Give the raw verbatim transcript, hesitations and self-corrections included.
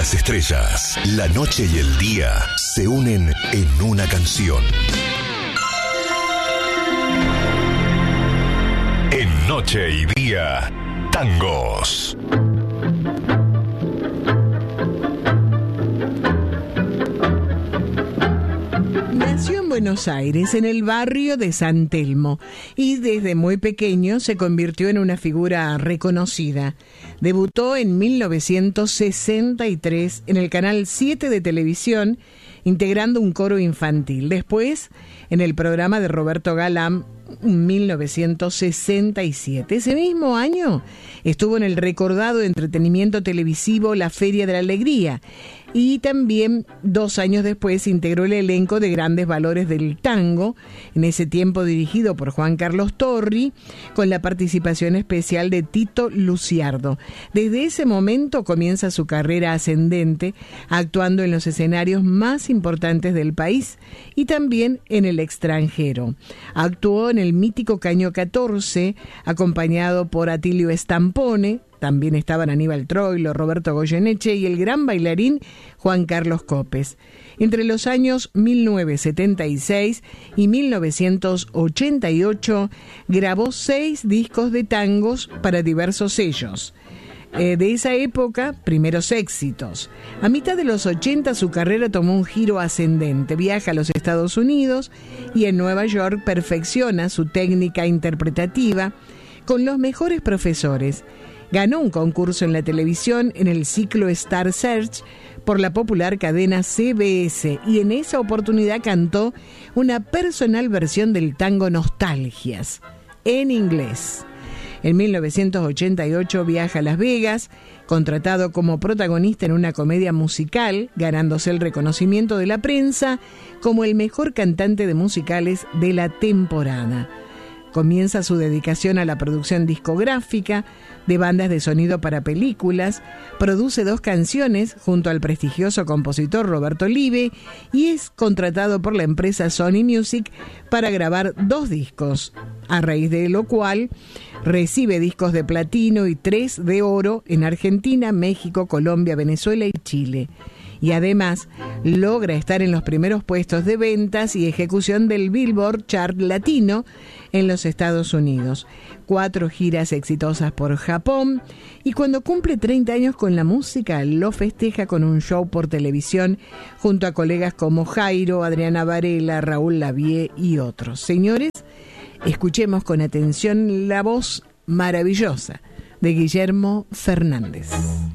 las estrellas, la noche y el día se unen en una canción. En Noche y Día, tangos. Nació en Buenos Aires, en el barrio de San Telmo, y desde muy pequeño se convirtió en una figura reconocida. Debutó en mil novecientos sesenta y tres en el Canal siete de televisión, integrando un coro infantil. Después, en el programa de Roberto Galán, en mil novecientos sesenta y siete. Ese mismo año estuvo en el recordado entretenimiento televisivo La Feria de la Alegría, y también dos años después integró el elenco de Grandes Valores del Tango, en ese tiempo dirigido por Juan Carlos Torri, con la participación especial de Tito Luciardo. Desde ese momento comienza su carrera ascendente, actuando en los escenarios más importantes del país y también en el extranjero. Actuó en el mítico Caño catorce, acompañado por Atilio Stampone. También estaban Aníbal Troilo, Roberto Goyeneche y el gran bailarín Juan Carlos Copes. Entre los años mil novecientos setenta y seis y mil novecientos ochenta y ocho grabó seis discos de tangos para diversos sellos. Eh, de esa época, primeros éxitos. A mitad de los ochenta su carrera tomó un giro ascendente. Viaja a los Estados Unidos y en Nueva York perfecciona su técnica interpretativa con los mejores profesores. Ganó un concurso en la televisión en el ciclo Star Search por la popular cadena C B S, y en esa oportunidad cantó una personal versión del tango Nostalgias, en inglés. En mil novecientos ochenta y ocho viaja a Las Vegas, contratado como protagonista en una comedia musical, ganándose el reconocimiento de la prensa como el mejor cantante de musicales de la temporada. Comienza su dedicación a la producción discográfica de bandas de sonido para películas, produce dos canciones junto al prestigioso compositor Roberto Olive y es contratado por la empresa Sony Music para grabar dos discos, a raíz de lo cual recibe discos de platino y tres de oro en Argentina, México, Colombia, Venezuela y Chile. Y además logra estar en los primeros puestos de ventas y ejecución del Billboard Chart Latino en los Estados Unidos. Cuatro giras exitosas por Japón, y cuando cumple treinta años con la música lo festeja con un show por televisión junto a colegas como Jairo, Adriana Varela, Raúl Lavie y otros. Señores, escuchemos con atención la voz maravillosa de Guillermo Fernández.